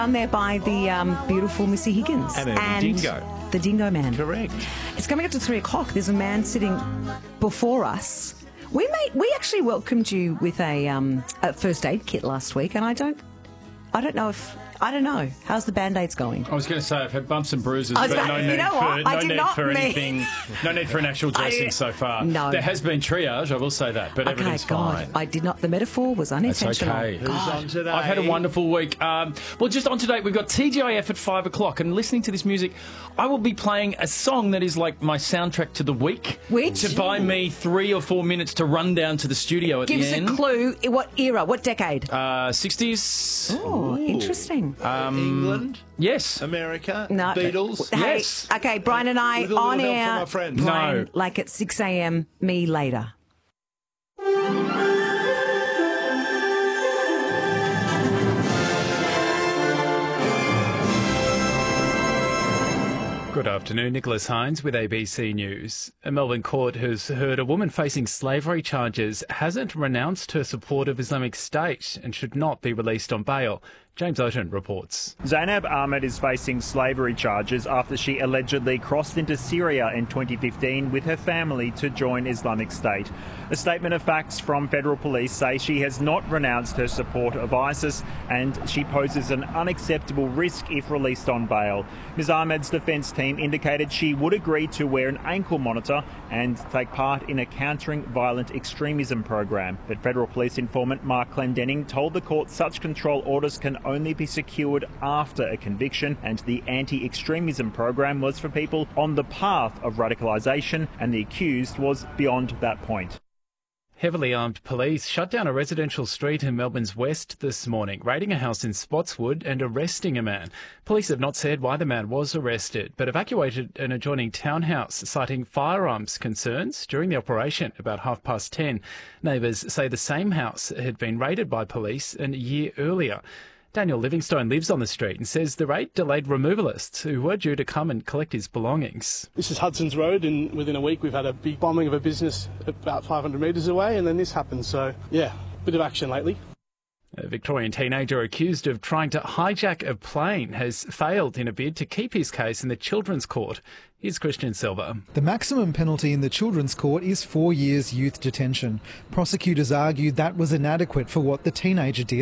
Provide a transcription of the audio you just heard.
Down there by the beautiful Missy Higgins. And Dingo. The Dingo Man. Correct. It's coming up to 3 o'clock. There's a man sitting before us. We actually welcomed you with a first aid kit last week, and I don't know. How's the Band-Aids going? I was going to say I've had bumps and bruises, but no need for an actual dressing so far. No. There has been triage, I will say that, but everything's fine. I did not. The metaphor was unintentional. That's okay. Who's on today? I've had a wonderful week. Well, just on today, we've got TGIF at 5 o'clock, and listening to this music, I will be playing a song that is like my soundtrack to the week. Which? To buy me 3 or 4 minutes to run down to the studio at Give the us end. a clue. What era? What decade? 60s. Oh, interesting. England? Yes. America? No. Beatles? Hey, Yes. okay, Brian and I With a little on help from air. our friends. Brian, No. like at 6 a.m. Me later. Good afternoon, Nicholas Hines with ABC News. A Melbourne court has heard a woman facing slavery charges hasn't renounced her support of Islamic State and should not be released on bail. James Ocean reports. Zainab Ahmed is facing slavery charges after she allegedly crossed into Syria in 2015 with her family to join Islamic State. A statement of facts from federal police say she has not renounced her support of ISIS and she poses an unacceptable risk if released on bail. Ms Ahmed's defence team indicated she would agree to wear an ankle monitor and take part in a countering violent extremism program. But federal police informant Mark Clendenning told the court such control orders can only be secured after a conviction, and the anti-extremism program was for people on the path of radicalisation, and the accused was beyond that point. Heavily armed police shut down a residential street in Melbourne's west this morning, raiding a house in Spotswood and arresting a man. Police have not said why the man was arrested, but evacuated an adjoining townhouse, citing firearms concerns during the operation about 10:30. Neighbours say the same house had been raided by police a year earlier. Daniel Livingstone lives on the street and says the raid delayed removalists who were due to come and collect his belongings. This is Hudson's Road, and within a week we've had a big bombing of a business about 500 metres away, and then this happened. So, yeah, bit of action lately. A Victorian teenager accused of trying to hijack a plane has failed in a bid to keep his case in the Children's Court. Here's Christian Silva. The maximum penalty in the Children's Court is 4 years youth detention. Prosecutors argued that was inadequate for what the teenager did.